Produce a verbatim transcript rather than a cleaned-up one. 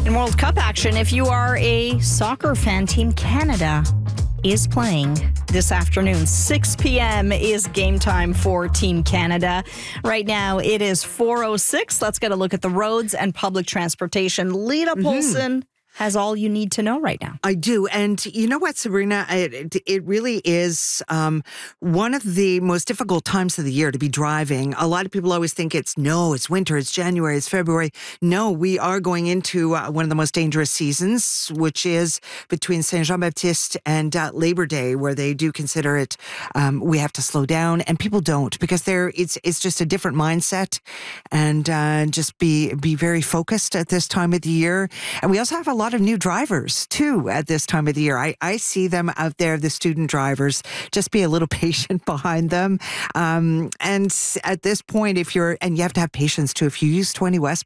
In World Cup action, if you are a soccer fan, Team Canada is playing this afternoon. six p.m. is game time for Team Canada. Right now, it is four oh six. Let's get a look at the roads and public transportation. Lita Polson mm-hmm. has all you need to know right now. I do. And you know what, Sabrina? It, it really is um, one of the most difficult times of the year to be driving. A lot of people always think it's, no, it's winter, it's January, it's February. No, we are going into uh, one of the most dangerous seasons, which is between Saint Jean-Baptiste and uh, Labor Day, where they do consider it, um, we have to slow down. And people don't, because they're, it's it's just a different mindset, and uh, just be, be very focused at this time of the year. And we also have a lot of new drivers too at this time of the year. I, I see them out there, the student drivers. Just be a little patient behind them. Um, and at this point, if you're, and you have to have patience too, if you use twenty West